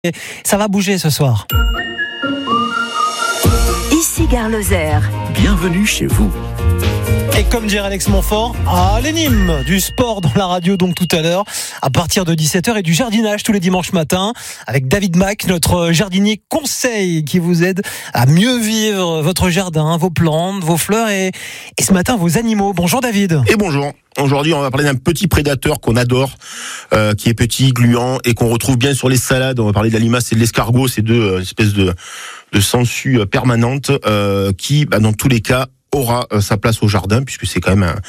Ça va bouger ce soir. Ici Gare Lozère. Bienvenue chez vous. Et comme dirait Alex Montfort, l'énigme du sport dans la radio donc tout à l'heure, à partir de 17h et du jardinage tous les dimanches matins avec David Mack, notre jardinier conseil qui vous aide à mieux vivre votre jardin, vos plantes, vos fleurs et ce matin vos animaux. Bonjour David. Et bonjour. Aujourd'hui, on va parler d'un petit prédateur qu'on adore, qui est petit, gluant et qu'on retrouve bien sur les salades. On va parler de la limace et de l'escargot, ces deux espèces de sangsues permanentes qui, dans tous les cas, aura sa place au jardin, puisque c'est quand même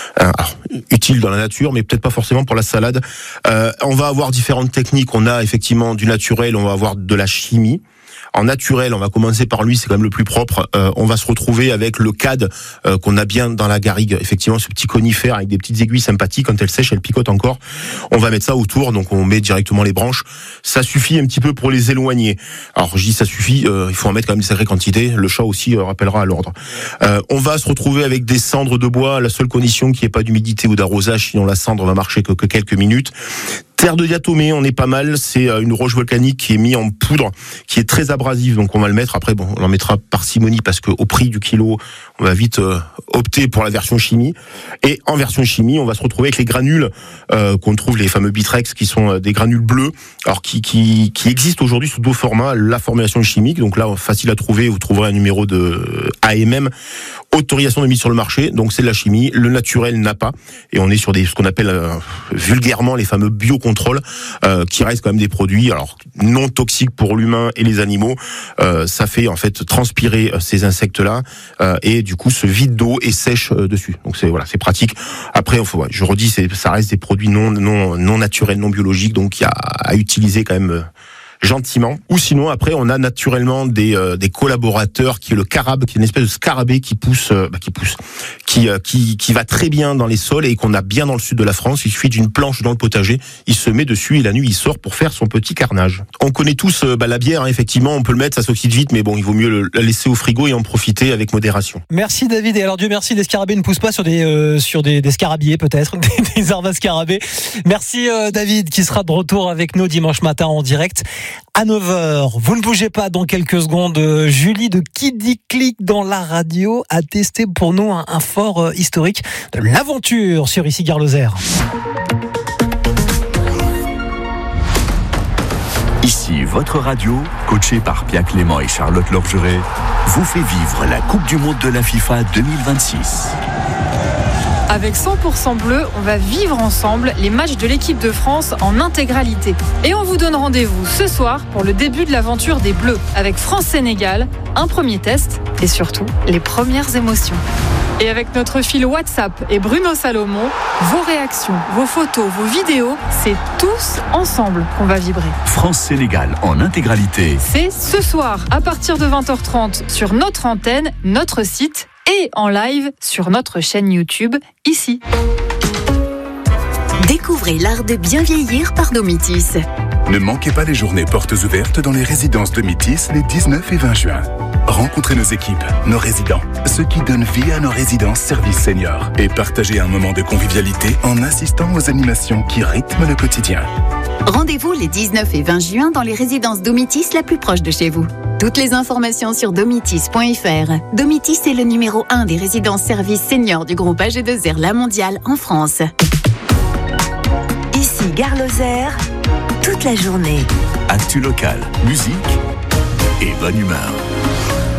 utile dans la nature, mais peut-être pas forcément pour la salade. On va avoir différentes techniques. On a effectivement du naturel, on va avoir de la chimie. En naturel, on va commencer par lui, c'est quand même le plus propre. On va se retrouver avec le cad qu'on a bien dans la garrigue. Effectivement, ce petit conifère avec des petites aiguilles sympathiques. Quand elle sèche, elle picote encore. On va mettre ça autour, donc on met directement les branches. Ça suffit un petit peu pour les éloigner. Alors, je dis ça suffit, il faut en mettre quand même une sacrée quantité. Le chat aussi rappellera à l'ordre. On va se retrouver avec des cendres de bois. La seule condition qu'il n'y ait pas d'humidité ou d'arrosage, sinon la cendre va marcher que quelques minutes. Terre de diatomée, on est pas mal. C'est une roche volcanique qui est mise en poudre, qui est très abrasive. Donc on va le mettre. Après, on en mettra parcimonie parce que au prix du kilo, on va vite opter pour la version chimie. Et en version chimie, on va se retrouver avec les granules qu'on trouve, les fameux Bitrex, qui sont des granules bleus, alors qui existent aujourd'hui sous deux formats. La formulation chimique, donc là facile à trouver. Vous trouverez un numéro de AMM, autorisation de mise sur le marché. Donc c'est de la chimie. Le naturel n'a pas. Et on est sur ce qu'on appelle vulgairement les fameux biocontrôles, qui restent quand même des produits alors non toxiques pour l'humain et les animaux. Ça fait en fait transpirer ces insectes-là et du coup se vide d'eau et sèche dessus. Donc c'est pratique. Après, je redis, ça reste des produits non naturels, non biologiques, donc il y a à utiliser quand même gentiment. Ou sinon, après, on a naturellement des collaborateurs, qui est le carabe, qui est une espèce de scarabée qui va très bien dans les sols et qu'on a bien dans le sud de la France. Il suffit d'une planche dans le potager, il se met dessus et la nuit il sort pour faire son petit carnage. On connaît tous la bière, effectivement, on peut le mettre, ça s'oxyde vite, mais il vaut mieux la laisser au frigo et en profiter avec modération. Merci David. Et alors Dieu merci, les scarabées ne poussent pas sur des scarabées peut-être, des arbres à scarabées. Merci David qui sera de retour avec nous dimanche matin en direct à 9h. Vous ne bougez pas, dans quelques secondes. Julie de Qui dit clic dans la radio a testé pour nous un fort historique de l'aventure sur Ici Gare Lozère. Ici votre radio, coachée par Pia Clément et Charlotte Lorgeret, vous fait vivre la Coupe du Monde de la FIFA 2026. Avec 100% bleu, on va vivre ensemble les matchs de l'équipe de France en intégralité. Et on vous donne rendez-vous ce soir pour le début de l'aventure des Bleus, avec France-Sénégal, un premier test et surtout les premières émotions. Et avec notre fil WhatsApp et Bruno Salomon, vos réactions, vos photos, vos vidéos, c'est tous ensemble qu'on va vibrer. France-Sénégal en intégralité. C'est ce soir à partir de 20h30 sur notre antenne, notre site et en live sur notre chaîne YouTube, ici. Découvrez l'art de bien vieillir par Domitis. Ne manquez pas les journées portes ouvertes dans les résidences Domitis les 19 et 20 juin. Rencontrez nos équipes, nos résidents, ceux qui donnent vie à nos résidences services seniors et partagez un moment de convivialité en assistant aux animations qui rythment le quotidien. Rendez-vous les 19 et 20 juin dans les résidences Domitis la plus proche de chez vous. Toutes les informations sur domitis.fr. Domitis est le numéro 1 des résidences services seniors du groupe AG2R La Mondiale en France. Ici Gare Lozère, toute la journée. Actu local, musique et bonne humeur.